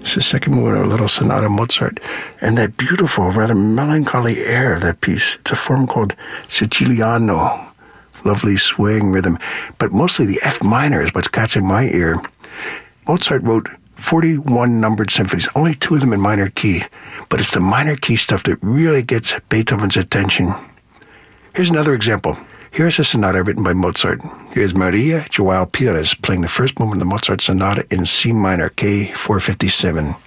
It's the second movement of a little sonata Mozart. And that beautiful, rather melancholy air of that piece, it's a form called Siciliano. Lovely swaying rhythm. But mostly the F minor is what's catching my ear. Mozart wrote 41 numbered symphonies, only 2 of them in minor key. But it's the minor key stuff that really gets Beethoven's attention. Here's another example. Here's a sonata written by Mozart. Here's Maria Joao Pires playing the first movement of the Mozart sonata in C minor, K457.